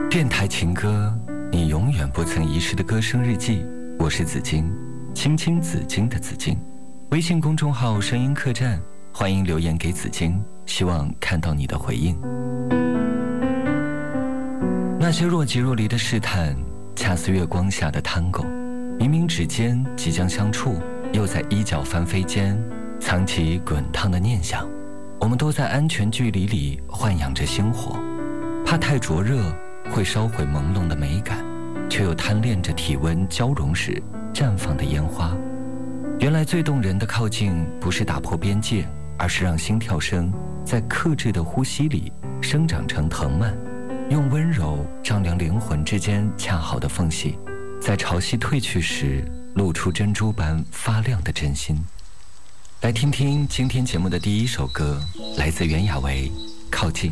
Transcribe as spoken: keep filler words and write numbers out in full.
电台情歌，你永远不曾遗失的歌声日记。我是紫荆，青青紫荆的紫荆。微信公众号声音客栈，欢迎留言给紫荆，希望看到你的回应。那些若即若离的试探，恰似月光下的探戈，明明指尖即将相触，又在衣角翻飞间藏起滚烫的念想。我们都在安全距离里豢养着星火，怕太灼热会烧毁朦胧的美感，却又贪恋着体温交融时绽放的烟花。原来最动人的靠近，不是打破边界，而是让心跳声在克制的呼吸里生长成藤蔓，用温柔丈量灵魂之间恰好的缝隙，在潮汐退去时露出珍珠般发亮的真心。来听听今天节目的第一首歌，来自袁娅维《靠近》。